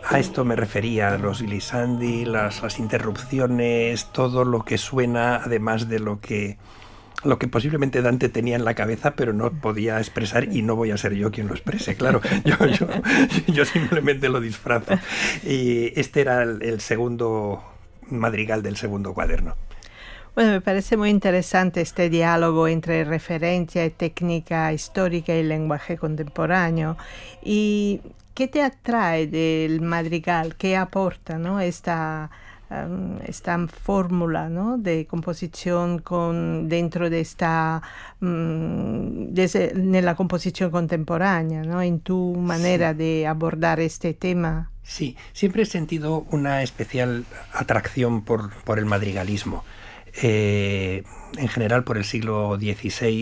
A esto me refería, los glissandi, las interrupciones, todo lo que suena, además de lo que posiblemente Dante tenía en la cabeza, pero no podía expresar, y no voy a ser yo quien lo exprese, claro, yo simplemente lo disfrazo. Y este era el segundo madrigal del segundo cuaderno. Bueno, me parece muy interesante este diálogo entre referencia y técnica histórica y lenguaje contemporáneo. ¿Y qué te atrae del madrigal? ¿Qué aporta, ¿no? esta fórmula, ¿no? de composición dentro de esta nella composición contemporánea, ¿no? en tu manera de abordar este tema? Sí, siempre he sentido una especial atracción por el madrigalismo. En general por el siglo XVI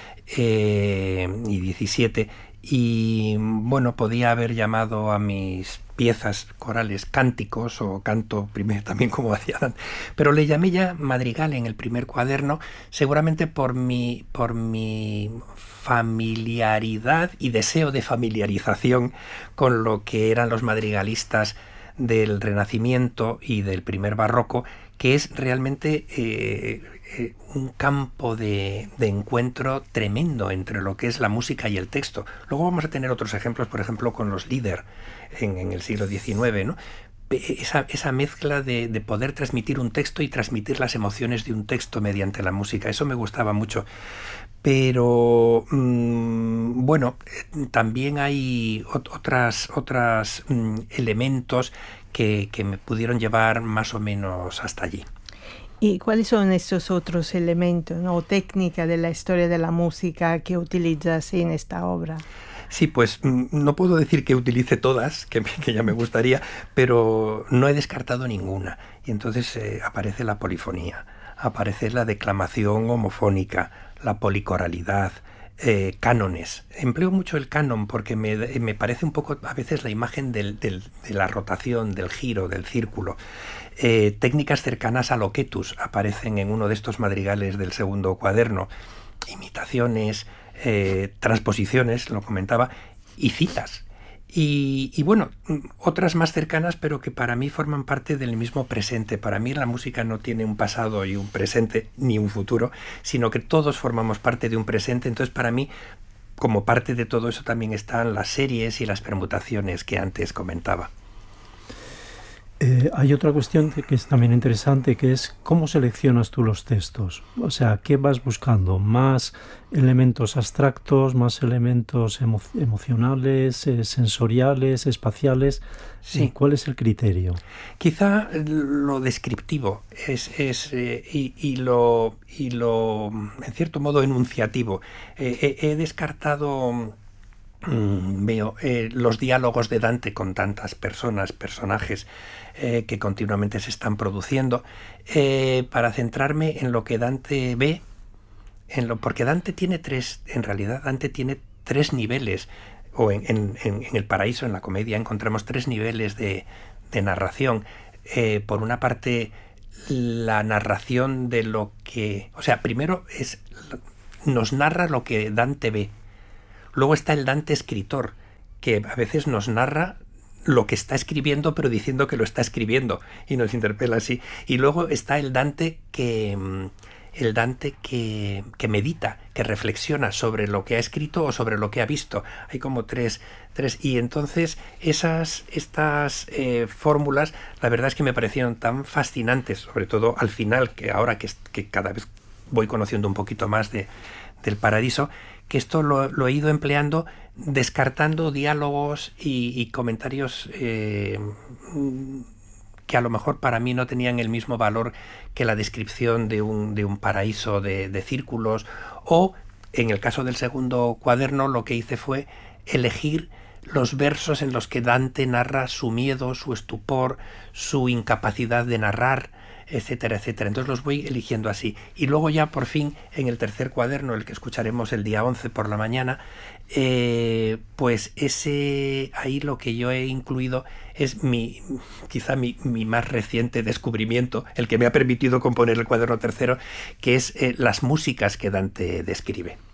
y XVII, y bueno, podía haber llamado a mis piezas corales cánticos o canto primero, también como hacía Dante, pero le llamé ya madrigal en el primer cuaderno, seguramente por mi familiaridad y deseo de familiarización con lo que eran los madrigalistas del Renacimiento y del primer barroco, que es realmente un campo de encuentro tremendo entre lo que es la música y el texto. Luego vamos a tener otros ejemplos, por ejemplo, con los Lieder en el siglo XIX, ¿no? Esa mezcla de poder transmitir un texto y transmitir las emociones de un texto mediante la música. Eso me gustaba mucho. Pero bueno, también hay otros elementos que me pudieron llevar más o menos hasta allí. ¿Y cuáles son estos otros elementos, ¿no? o técnicas de la historia de la música que utilizas en esta obra? Sí, pues no puedo decir que utilice todas, que ya me gustaría, pero no he descartado ninguna. Y entonces aparece la polifonía, aparece la declamación homofónica, la policoralidad, cánones. Empleo mucho el canon porque me parece un poco a veces la imagen de la rotación, del giro, del círculo. Técnicas cercanas al loquetus aparecen en uno de estos madrigales del segundo cuaderno. Imitaciones, transposiciones, lo comentaba, y citas. Y bueno, otras más cercanas, pero que para mí forman parte del mismo presente. Para mí la música no tiene un pasado y un presente, ni un futuro, sino que todos formamos parte de un presente. Entonces, para mí, como parte de todo eso, también están las series y las permutaciones que antes comentaba. Hay otra cuestión que es también interesante, que es cómo seleccionas tú los textos. O sea, ¿qué vas buscando? ¿Más elementos abstractos, más elementos emocionales, sensoriales, espaciales? Sí. ¿Cuál es el criterio? Quizá lo descriptivo y lo en cierto modo enunciativo. He descartado... veo los diálogos de Dante con tantas personajes que continuamente se están produciendo, para centrarme en lo que Dante ve, porque Dante tiene Dante tiene tres niveles, o en el Paraíso, en la comedia, encontramos tres niveles de narración. Por una parte, la narración de lo que... O sea, primero nos narra lo que Dante ve. Luego está el Dante escritor, que a veces nos narra lo que está escribiendo, pero diciendo que lo está escribiendo, y nos interpela así. Y luego está el Dante que medita, que reflexiona sobre lo que ha escrito o sobre lo que ha visto. Hay como tres, y entonces estas fórmulas, la verdad es que me parecieron tan fascinantes, sobre todo al final, que ahora que cada vez voy conociendo un poquito más del Paradiso, que esto lo he ido empleando, descartando diálogos y comentarios que a lo mejor para mí no tenían el mismo valor que la descripción de un paraíso de círculos. O, en el caso del segundo cuaderno, lo que hice fue elegir los versos en los que Dante narra su miedo, su estupor, su incapacidad de narrar, etcétera, etcétera. Entonces los voy eligiendo así. Y luego ya por fin, en el tercer cuaderno, el que escucharemos el día 11 por la mañana, pues ahí lo que yo he incluido es quizá mi más reciente descubrimiento, el que me ha permitido componer el cuaderno tercero, que es las músicas que Dante describe.